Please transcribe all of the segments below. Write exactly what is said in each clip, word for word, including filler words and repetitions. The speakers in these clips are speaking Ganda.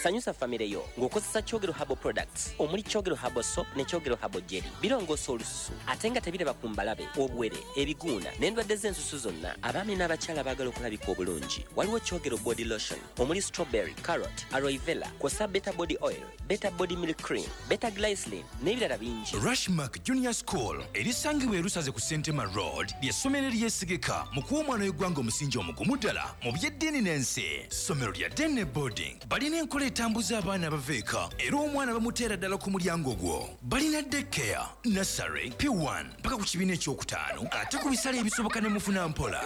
sanyusa famire yo ng'okozesa Kyogero Herbal Products omuli Kyogero Herbal Soap ne Kyogero Herbal Jelly birongoosa olususu ate nga tebiraba ku mbalabe obuwere ebiguuna n'endwadde z'ensusu zonna abaami n'abakyala baagala okulabika obulungi waliwo Kyogero Body Lotion omuli strawberry, carrot, aloe vera kw'ossa Beta Body Oil, Beta Body Milk Cream, Beta Glycerin n'ebirala bingi. Rushmark Junior School erisangibwa e Lusaze ku Sentema Road ly'essomero eryesigika mu kuwa omwana w'eggwanga omusingi omugumu ddala mu by'eddiini n'ensi. Ssomero lya Dene Boarding balina enkola etambuza abaana abaveeka era omwana bamuteera ddala ku mulyango gwo. Balina daycare, nursery, P one mpaka ku kibiina ekyokutaano ate ku bisale ebisoboka ne mufuna mpola.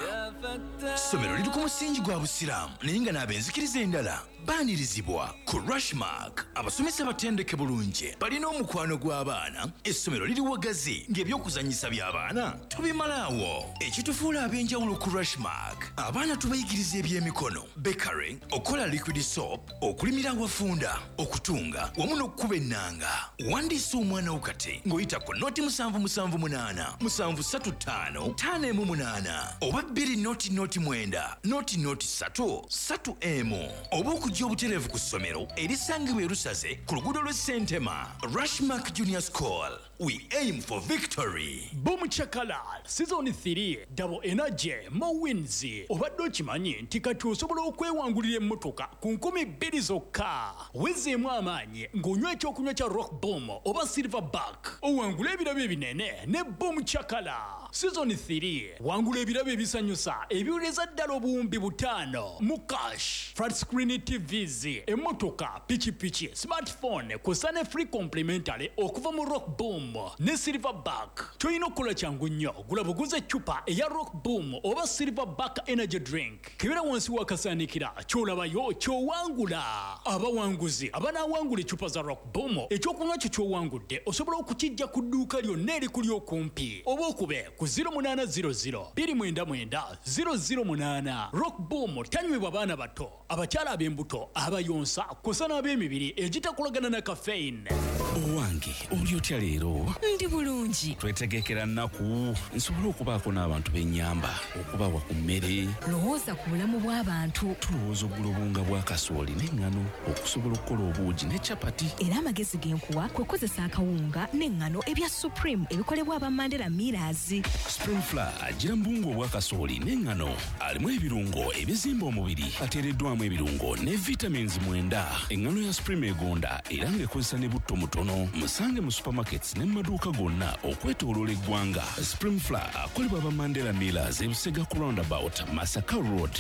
Ssomero liri ku musingi gwa busiraamu naye nga n'abenzikiriza endala baanirizibwa. Ku Rushmark abasomesa batendeke bulungi balina omukwano gw'abaana. Essomero liri wagazi ng'ebyokuzanyisa by'abaana tubimalaawo. Ekitufuula ab'enjawulo ku Rushmark abaana tubayigiriza ebyemikono, bakery, okola liquid soap, okulimira awafunda, okutunga wamu n'okukuba ennanga. Wandiisa omwana wo kati ng'oyita ku noti musanvu musanvu munaana musanvu ssatu ttaano ttaano emu munaana oba bbiri noti noti mwenda noti noti ssatu ssatu emu oba okujja obutereevu ku ssomero erisangibwa e Lusaze ku luguudo lw'e Sentema. Rushmark Junior School, we aim for victory. Boom Chakala season three double energy mo wins. Obadde okimanyi nti kati osobola okwewangulira emmotoka ku nkumi bbiri zokka. Wezeemu amaanyi ng'onywa ekyokunywa kya Rock Boom oba Silverback owangula ebirabo ebinene ne Boom Chakala. Season three wangula ebirabo ebisanyusa ebiwuleza ddala obuwumbi butaano mu cash, flat screen T Vs, emmotoka, pichipichi, smartphone kw'ossa ne free complimentary okuva mu Rock Boom ne Silverback. Toyina okukola kyangu nnyo, gula buguze eccupa eya Rock Boom oba Silverback energy drink. Kebera wansi wakasaanikira ky'olabayo ky'owangula. Abawanguzi abanaawangula eccupa za Rock Boom ekyokunywa kyo ky'owangudde osobola okukijja ku dduuka lyonna erikuli okumpi oba okube ku zero munana zero zero bbiri mwenda mwenda zero zero munana. Rock Boom tanywebwa baana bato, abakyala ab'embuto, abayonsa kw'ossa n'ab'emibiri egitakolagana na caffeine. Owange oli otya leero? Ndi bulungi. Twetegekera nnaku nsobole okubaako n'abantu b'ennyamba okubawa ku mmere. Lowooza ku bulamu bw'abantu. Tulowooza ogula obunga bwa kasooli n'eŋŋano okusobola okukola obuugi ne capati. Era amagezi genkuwa kwe kozesa akawunga n'eŋŋano ebya Supreme ebikolebwa aba Mandela Millers. Spring Flour agira mbungu obwa kasooli n'eŋŋano alimu ebirungo ebizimba omubiri ateereddwamu ebirungo ne vitamins mwenda. Eŋŋano ya Supreme egonda era ng'ekozesa ne butto mutono. Musange mu supermarkets ne maduuka gonna okwetooloola eggwanga. Spring Flour akolebwa aba Mandela Millers e Busega ku roundabout Masaka Road.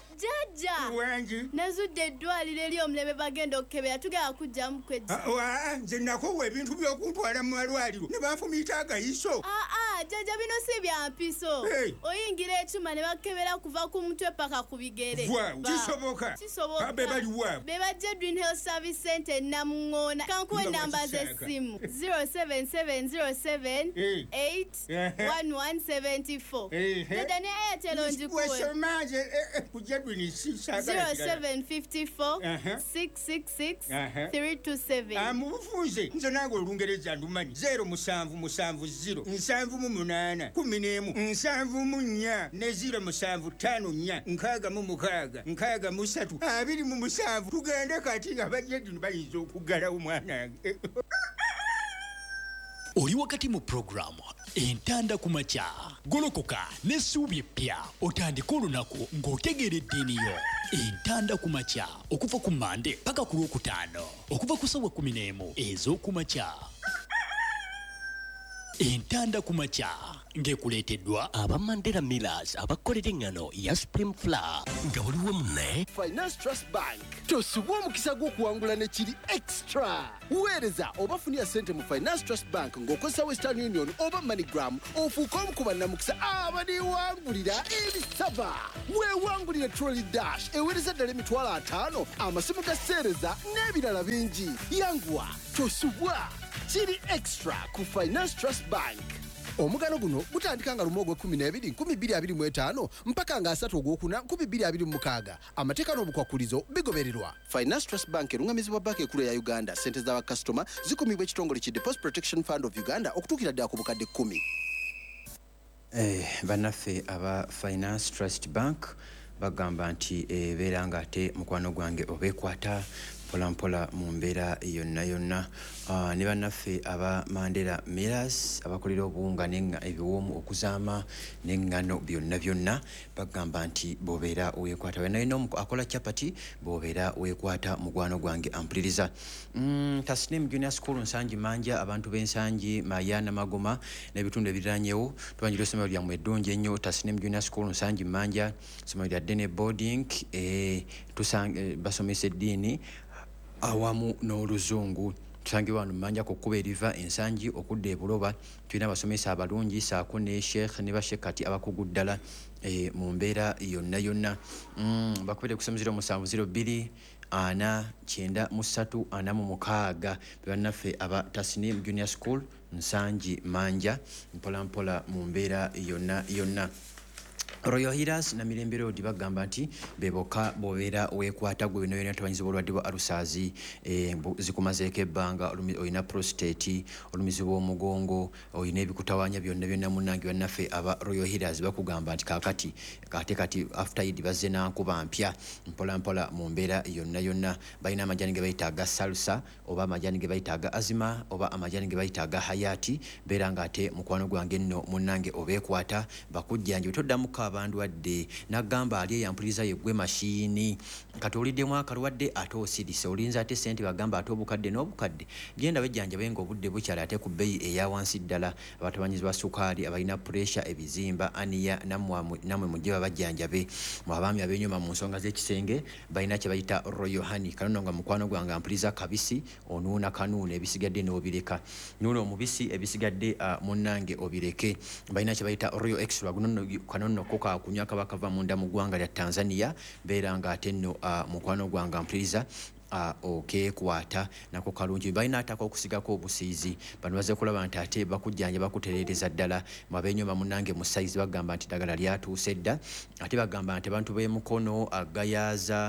Jajja wangi nazudde eddwaliro eri omulebe bagenda okukebera tugenda kujjamu kwejja. Nze nakowa ebintu by'okuntwala mu malwaliro ne banfumiita agayiso. Aa jajja bino si bya mpiso. Oyingira ekyuma ne bakebera kuva ku mutwe paka ku bigere. Kisoboka kisoboka be bali wa be bajja Green Health Service Center Namungoona. Kankuwe namba z'essimu zero seven seven zero seven eight one one seven four. Dada ne Airtel onjikuwe zero seven five four six six six three two seven. Amufunze nze nange olungereza ndumanyi zero musanvu musanvu zero nsanvu mu munaana kumi n'emu nsanvu mu nnya ne zero musanvu ttaano nnya nkaaga mu mukaaga nkaaga mu ssatu abiri mu musanvu. Tugende kati nga bajjedini bayinza okuggalawo mwanange. Oli wakati mu programu entanda ku makya golokoka n'essuubi eppya otandika olunaku ng'otegeera eddiini yo. Entanda ku makya okuva ku Mande paka ku Lwokutaano okuva ku ssaawa kumi n'emu ez'oku makya. Entanda ku makya ng'ekuleeteddwa aba Mandela Millers abakolera eŋŋano ya Spring Flour. Nga waliwo munne Finance Trust Bank tosubwa omukisa gw'okuwangula ne kiri extra. Weereza oba funira ssente mu Finance Trust Bank ng'okozesa Western Union oba MoneyGram ofuuka omu ku bannamukisa abaniwangulira ebisaba. Weewangulire Trolley Dash eweereza ddala emitwalo ataano amasimu ga sseereza n'ebirala bingi. Yanguwa tosubwa kiri extra ku Finance Trust Bank. Omugano guno gutandika nga lumu ogw'ekkumi n'ebiri nkumi bbiri abiri mu etaano mpaka nga asatu ogwokuna nkumi bbiri abiri mu mukaaga. Amateeka n'obukwakulizo bigobererwa. Finance Trust Bank erungamizibwa banka ekkulu ya Uganda. Ssente z'abakasitoma zikumibwa ekitongole ki Deposit Protection Fund of Uganda okutuukira ddala ku bukadde kkumi. Eh, bannaffe aba Finance Trust Bank bagamba nti ebeera nga ate mukwano gwange obeekwata mpola mpola mu mbeera yonna yonna. Uh, ne bannaffe aba Mandela Millers abakolera obuwunga ebiwoomu okuzaama n'eŋŋano byonna byonna bagamba nti bw'obeera weekwata wena yonna akola capati bw'obeera weekwata mugwano gwange ampuliriza. mm, Tasnim Junior School Nsangi Manja, abantu b'Ensangi Mayana Magoma n'ebitundu ebiriraanyewo tubanjira essomero lyammwe eddungi ennyo. Tasnim Junior School Nsangi Manja essomero lya Dene Boarding eh, tusanga eh, basomesa eddiini awamu n'oluzungu. Tusange wano Manja ku kkuba eriva Ensangi okudda e Buloba tulina abasomesa abalungi saako ne Sheikh ne bashekati abakugu ddala e, mu mbeera yonna yonna. mm, bakubire kusoma zero musanvu zero bbiri ana kyenda mu ssatu ana mu mukaaga bannaffe aba Tasnim Junior School Nsangi Manja mpola mpola mu mbeera yonna yonna. Royal Healers na Mirembe Road bagamba nti beboka bobeera weekwata gwe bino byonna tubanyiza obulwadde bwa alusaazi e, zikumazeeko ebbanga olina prostate olumizi bw'omugongo olina ebikutawaanya byonna byonna munnange bannaffe aba Royal Healers bakugamba nti kaakati kate kati after Eid bazze nankuba mpya mpola mpola mu mbeera yonna yonna. Balina amajani ge bayitaaga salsa oba amajani ge bayitaaga azima oba amajani ge bayitaaga hayati beera ng'ate mukwano gwange nno munnange obeekwata bakujjanje toddamu bandwadde nagamba ali yampuliriza yeggwe mashini kati oliddemu akalwadde ate osirise olinza ate sente bagamba ate obukadde n'obukadde genda bejjanjabe ng'obudde bukyala ate ku bbeeyi eya wansi ddala. Abatabanyizibwa sukaali abalina puresha ebizimba aniya namwe mujje babajjanjabe mu abaami abenyuma mu nsonga z'ekisenge balina kye bayita Royal Honey. Kanono nga mukwano gwange ampuliriza kabisi onuuna kanuuna ebisigadde n'obireka nuuna omubisi ebisigadde uh, munnange obireke. Balina kye bayita Royal Extra gunono kanono koka kunywa kaba kava munda mu ggwanga lya Tanzania beera ng'ate nno uh, mukwano gwange ampuliriza Uh, okeekwata nako kalungi balina ataka okusigako obusiizi bano bazze kulaba nti ate bakujjanja bakutereereza ddala mwabenyuma munnange mu saizi bagamba nti ddagala lyatuuse dda ate bagamba nti abantu b'emukono agayaza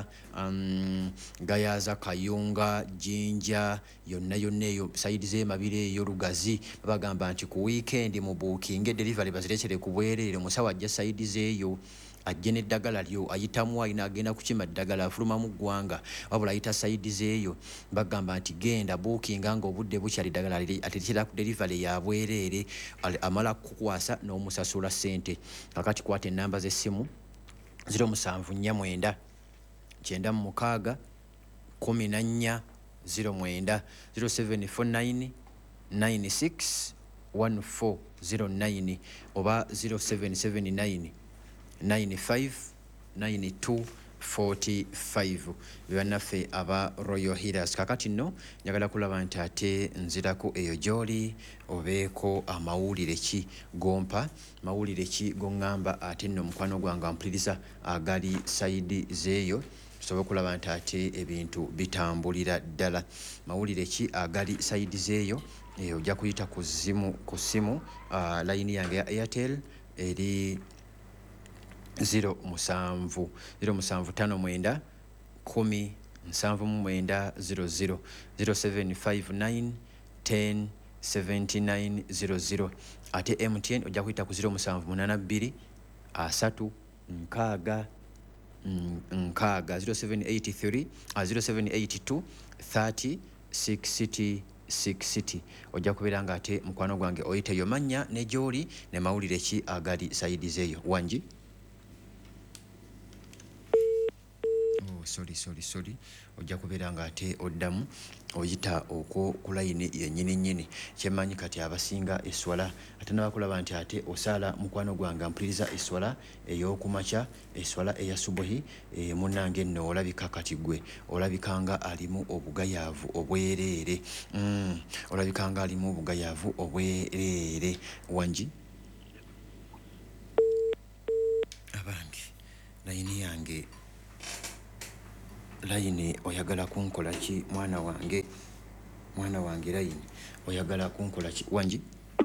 um, gayaza kayunga jinja yonna yonna eyo saidi z'emabire eyo lugazi bagamba nti ku wiikendi mu buukinge delivery bazirekere ku bwereere musawo ajja saidi zeeyo ajje n'eddagala lyo ayitamu ayina agenda kukima ddagala afuluma mu ggwanga wabula ayita saidi zeeyo bagamba nti genda buukinga ng'obudde bukyali ddagala aterekera ku delivery ya bwereere amala kukwasa n'omusasula ssente. Kakati kwata ennamba z'essimu zero musanvu nnya mwenda kyenda mu mukaaga kumi na nnya zero mwenda zero seven four nine nine six one four zero nine oba zero seven seven nine nine five nine two four five bannaffe aba Royal Healers. Kakati nno njagala kulaba nti ate nzirako eyo gy'oli obeeko amawulire ki gompa mawulire ki goŋŋamba ate nno mukwano gwange ampuliriza agali saidi zeeyo tusobola okulaba nti ate ebintu bitambulira ddala. Mawulire ki agali saidi zeeyo e, ojja kuyita ku zimu ku simu uh, layini yange ya Airtel eri zero musanvu zero musanvu tano mwenda kumi nsanvu mu mwenda zero zero zero seven five nine ten seventy nine zero zero ate M T N ojja kuyita ku zero musanvu munana bbiri asatu nkaaga nkaaga zero seven eight three zero seven eight two thirty sixty sixty ojja kubeera nga ate mukwano gwange oyita eyo mannya ne gy'oli ne mawulire ki agali saidi zeeyo. Wangi oh, sorry sorry sorry ojja kubeera nga ate oddamu oyita okwo ku layini yennyini nnyini kyemmanyi kati abasinga eswala ate nabakulaba nti ate osaala mukwano gwange ampuliriza eswala ey'okumakya eswala eya subuhi e, munnange nno olabika kati gwe olabikanga alimu obugayaavu obwereere mm, olabikanga alimu obugayaavu obwereere. Wangi abange layini yange layini oyagala kunkola ki mwana wange mwana wange layini oyagala kunkola ki? Wangi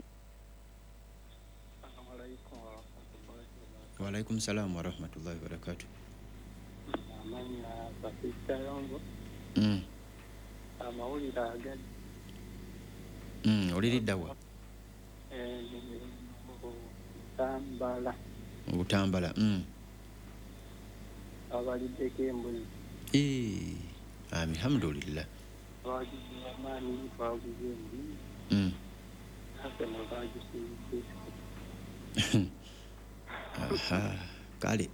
wa alaikum salam wa rahmatullahi wa barakatuh. Amanya Baptista Yongo mm amawulire agali mm oliriddawa eh Butambala Butambala mm abaliddeko embuzi Eh, Amin. Alhamdulillah. Abagize amaanyi baguze embi. Mm. Arsenal bagisize. Aha. Kale.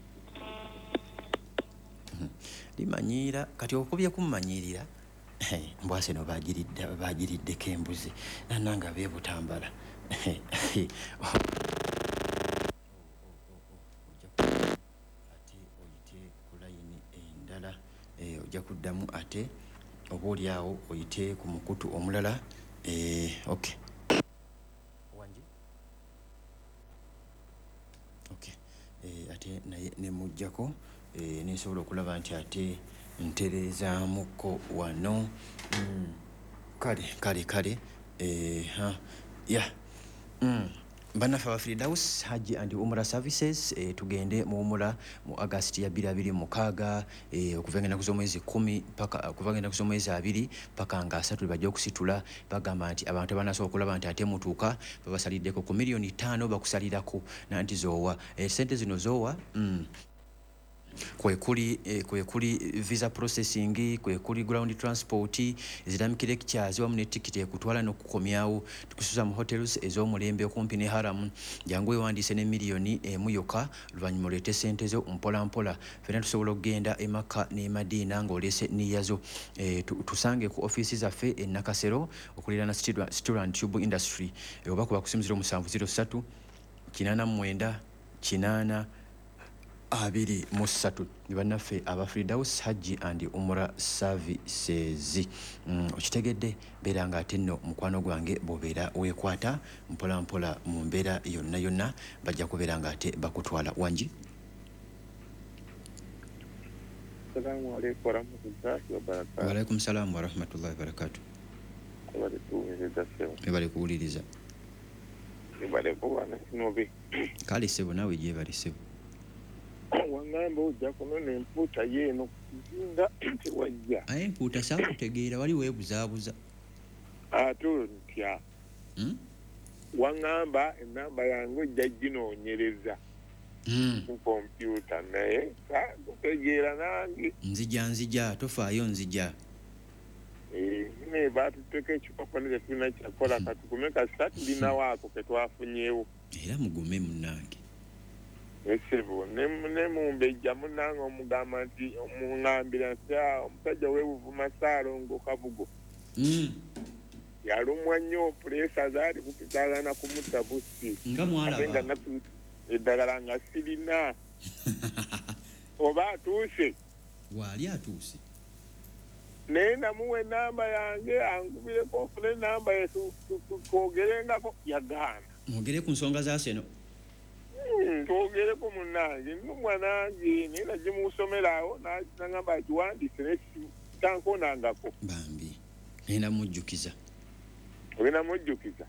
Limanyira kati okubye kumanyirira. Mbwase no bagiridde bagiridde kembuzi. Nananga be butambala. Eh ojja kuddamu ate oba oli awo oyite ku mukutu omulala. Eh okay. Wanji. Okay. Eh ate naye ne mujjako eh nesobola okulaba nti ate nterezaamuko wano. Mm. Kale kale kale eh ha yeah. Mm. Banafa wa Firdaus Haji and Umrah Services eh, tugende mu umura mu August ya bbiri abiri mukaaga eh, okuvanga nakuzo mwezi kumi paka okuvanga nakuzo mwezi abiri paka nga asatu bajja okusitula bagamba nti abantu banaso okulaba nti ate mutuuka babasaliddeko ku milioni ttaano bakusalirako nanti zowa eh, sente zino zowa mm. kwe kuli eh, kwe kuli visa processing kwe kuli ground transport Islamic lectures wamu ne ticket ekutwala n'okukomyawo tukusuza mu hotels ez'omulembe okumpi ne Haram jangu ewandise ne milioni emu yokka luvannyuma olete sente zo mpola mpola fena tusobola okugenda e Makka ne Madina ng'olese niyazo eh, tusange ku office zaffe e Nakasero okulirana Steel and Tube Industry eh, oba kuba kusimuziro musanvu zero three kinana mwenda kinana abiri musatu nibannaffe aba Firdaus Haji and Umrah Services. Mm, okitegedde beera nga ate nno mukwano gwange bobeera weekwata mpola mpola mu mbeera yonna yonna bajja kubeera nga ate bakutwala. Wanji. Assalamu alaikum warahmatullahi wabarakatuh. Wa alaikum salam wa rahmatullahi wa barakatuh. Ebale tuwuliriza ssebo. Ebale kuwuliriza. Ebale kuwana sinobe. Kale ssebo naawe gyebale ssebo. Wangamba ojja kunona empuuta yeeno kuzinga tewajja. Aye empuuta saakutegeera wali weebuzaabuza. Ate ntya. Hmm? Wangamba enamba yange ojja ginoonyereza. Hmm. Ku kompyuta naye saakutegeera nange. Nzija nzija tofaayo nzija. Eh, ne baatuteeka ekikopo ne tetulina kyakola katukume kasita tulina waako ke twafunyeewo. Era mugume munnange. Esebo ne mumbejja munanga omugamba nti omungambira nti omusajja w'ebuvuma Ssaalongo Kabugo mm. yalumwa nnyo pulesa zaali kupitagana kumutta bussi nga mwalaba nga eddagala nga sirina oba atuuse waali atuuse naye namuwa enamba yange ankubireko ofune enamba ye twogerengako yagaana. mwogere ku nsonga za seno. Twogere ku munnange n'omwanange naye najje mu ssomero nagamba agiwandiise nekitankonangako bambi naye namujjukiza ogenda mujjukiza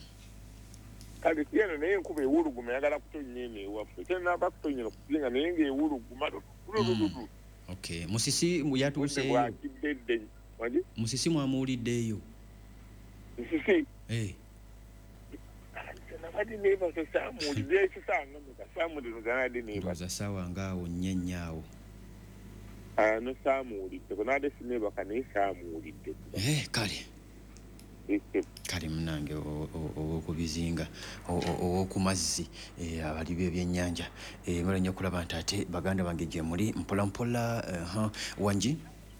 kale si eno naye enkuba ewuluguma eyagala kutonnya eno ewaffe tenaba kutonnyera kusinga naye ngaewuluguma lulululu. Okay, musisi yatuuseeyo bwakiddedde musisi mwamuwuliddeeyo musisi eh nabadde neebaza saamuwulidde ekisanga meka saamuwulidde nabadde neebaza ssaawa ngaawo nnyo nnyaawo no saamuwulidde kunabadde sineebaka naye saamuwulidde eh kale kale munange ow'okubizinga ow'oku mazzi abali b'ebyennyanja mala nnyo okulaba nti ate baganda bange gye muli mpola mpola. Wanji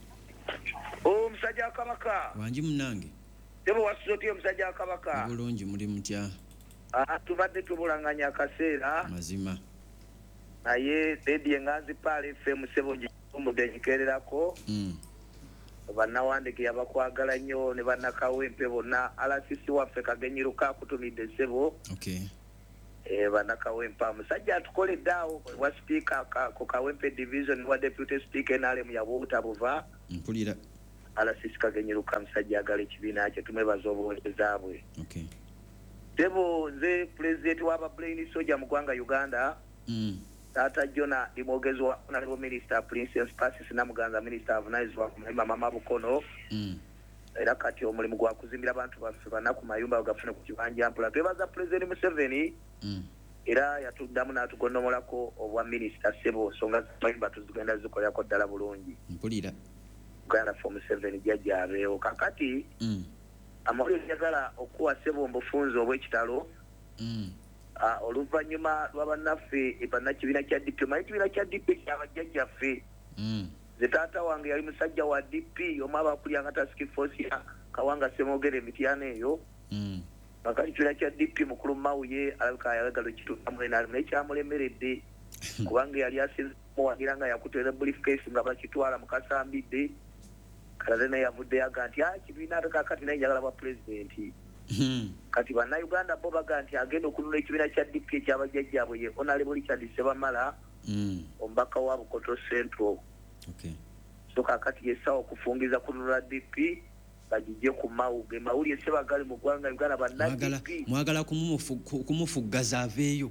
omusajja Kabaka. Wanji munange tebo wasoti omusajja Kabaka. bulungi muli mutya? Ah, tubadde tubulanganya akaseera mazima naye dedi enganzi pale F M sebo gitumude gikererako mm. bannawandike yabakwagala nnyo ne bannakawempe bonna alasisi waffe kagenyiruka kutumidde sebo. Okay. Eh, bannakawempe omusajja atukoledde awo wa speaker ku Kawempe division wa deputy speaker nale mu yabuuta buva mpulira alasisi kagenyiruka musajja agala ekibiina kye tumwebaza obuweereza bwe. Okay. Tebo nze president wa Brain Soja mu ggwanga Uganda. Mm. Tata Jona dimogezi wa Honorable Minister Princess Passis Namuganza Minister of Nice wa kumulima Mama Bukono. Mm. Era kati omulimu gwa kuzimbira abantu baffe banaku mayumba bagafune ku kibanja mpula. Twebaza President Museveni. Mm. Era yatuddamu n'atugonnomolako obwa Minister Sebo songa mayumba tuzigenda zikolako ddala bulungi. Mpulira. Uganda Form seven jajja abeewo kakati amawulire njagala okuwa ssebo obufunzo obw'ekitalo oluvannyuma lwa bannaffe bannakibiina kya D P omanyi ekibiina kya D P kyabajjajjaffe ze taata wange yali musajja wa D P omu abakuliranga task force ya Kawanga Semogere Mityana eyo kakati ekibiina kya D P mukulu Mawuye alabika ayagala ekituukamu naye kyamulemeredde kubanga yali asinze wagira nga yakuteera briefcase nga bakitwala mu Kasambidde kalaze naye yavuddeyo aga nti kibiina ate kakati naye njagala bwa pulezidenti kati bannayuganda bo baga nti agenda okununula ekibiina kya D P ekyabajjajjaabwe ye Honorable Richard Sebamala omubaka wa Bukoto Central so kakati yesawa okufungiza kununula D P bagijje ku Mawu ge mawulire sebagali mu ggwanga Uganda banna D P mwagala kumufuggaza aveeyo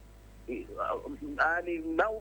ani Mawu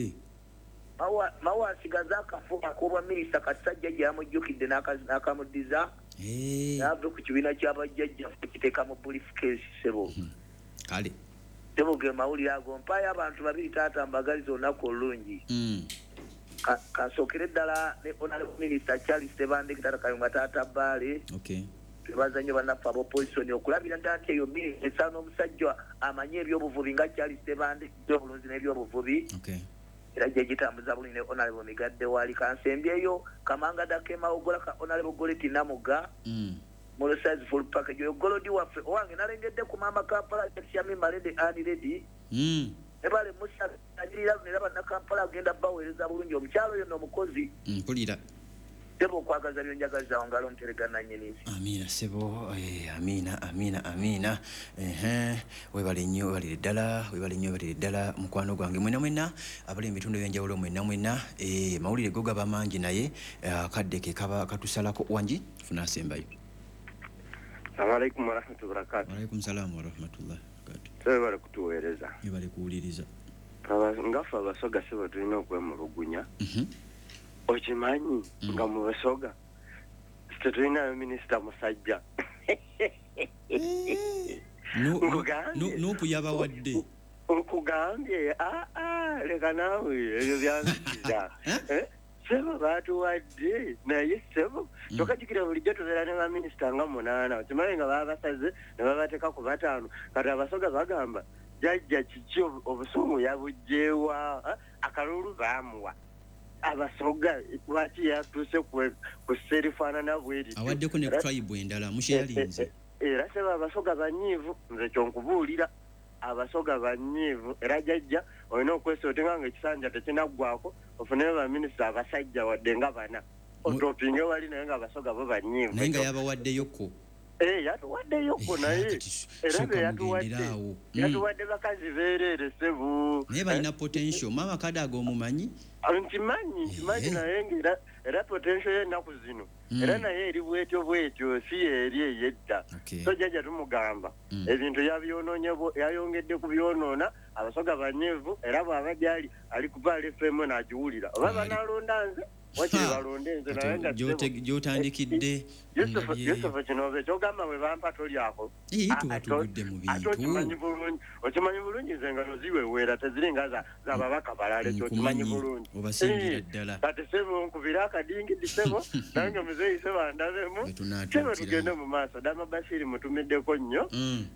Mawu asigaza akafuba ak'obwa minisita Kasajja gye yamujjukidde n'akamuddiza n'ave ku kibiina ky'abajjajjaffe kiteeka mu briefcase sebo kale sebo ge mawulire ago mpaayo abantu babiri taata mbagaliza olunaku olulungi kasookere ddala ne Honorable Minister Charles Tebandeke taata Kayunga taata Bbaale twebazannyo bannaffe ab'opposition okulabira ddala nti eyo minisita esaana omusajja amanye ebyobuvubi nga Charles Tebandeke by'obulunzi n'ebyobuvubi era gye gitambuza bulungi ne Honorable Migadde Waali kansembyeyo Kamanga Dakema ogola ka Honorable Goleti Namuga mu size full package oyo golodi waffe owange nalengedde ku maama Kampala Kyami Malede Ani Lady ebale Musa ajirira ne bana Kampala agenda baweereza bulungi omukyalo oyo n'omukozi mpulira sebo okwagaza byonjagaza wangalo nteregana nyinisi amina sebo eh, amina amina amina ehe webale nnyo webalire ddala webale nnyo webalire ddala mukwano gwange mwena mwena abali mu bitundu ebyenjawulo mwena mwena eh, mawulire go gaba mangi naye akadde ke kaba katusalako wangi funa asembayo. Assalamu alaikum warahmatullahi wabarakatuh. Wa alaikum salaam warahmatullahi wabarakatuh. Sebe bali kutuweereza. Yebale kuwuliriza. Ngafa abasoga sebo tulina okwemulugunya. Mhm. Okimanyi nga mu basoga tetulina minisita musajja n'okuyaba wadde nkugambye aa leka naawe ebyo byanzikiza sebo baatuwadde naye sebo tokajjukira bulijjo tubeera ne baminisita nga munaana okimanyi nga baba basaze ne babateeka ku bataano kati abasoga bagamba jajja kiki obusungu yabugjeewa akalulu baamuwa abasoga lwaki yatuuse ku serifaanana bweri awaddeko ne tribe endala musheyalinze era seba abasoga banyiivu nze kyonkubuulira abasoga banyiivu era jajja olina okwesotenga nga ekisanja tekinaggwako ofuneyo baminisita abasajja wadde nga bana otopinge wali naye nga abasoga bo banyiivu naye nga yabawaddeyoko Eh yatuwaddeyoko naye era be yatuwadde yatuwadde bakazi beerere sebo naye balina potential mama kade ag'omumanyi ntimanyi ntimanyi naye ngera era potential y'ennaku zino era naye eri bwetyo bwetyo si eri eyedda so jajja tumugamba ebintu yayongedde ku byonoona abasoga banyiivu era bw'aba gyali ali kubaala efemu n'agiwulira oba banalonda nze wakiri balonde nze naye nga gyotandikidde yusufu kinobe kyogamba bwe bampa tolyako tubatugudde mu bintu okimanyi bulungi nze nga noziweweera teziringa zababaka balala ekyo okimanyi bulungi obasingira ddala kati sebo nkubira akadingidi sebo nange muzeeyi sebo andabemu sebo tugende mu maaso dama Bashiri mutumiddeko nnyo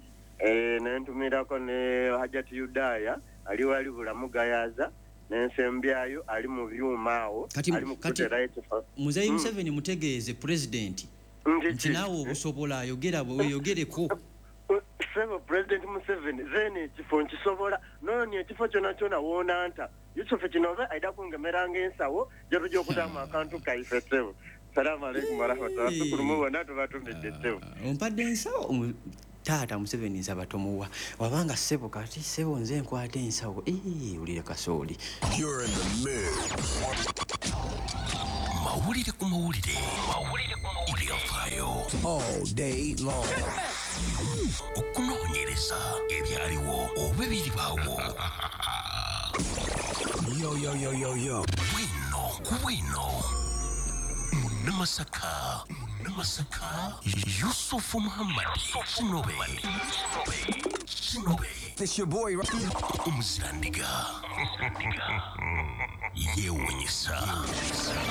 nentumirako ne Hajati Yudaya ali wali bulamu gayaza n'ensembyayo ali mu byuma awo ali mu kutera ekifa Muzeeyi Museveni mutegeeze president nti naawe obusobola ayogera weyogereko sebo president Museveni zeni ekifo nkisobola nooni ekifo kyona kyona woonanta yusufu kinobe aida kungemeranga ensawo gyetujja okutaamu akantu kaife sebo salaamu alaikum warahmatullahi sukulumu bonna tubatumidde sebo ompadde ensawo taata Museveni nsaba tomuwa wabanga sebo kati sebo nze nkwate ensawo ee ulire kasooli mawulire ku mawulire ebyafaayo all day long okunoonyereza ebyaliwo oba ebiribaawo yo yo yo yo yo bwino ku bwino munnamasaka Masaka Yusufu Muhammad Kinobe Kinobe This your boy Umuzirandiga Yewunyisa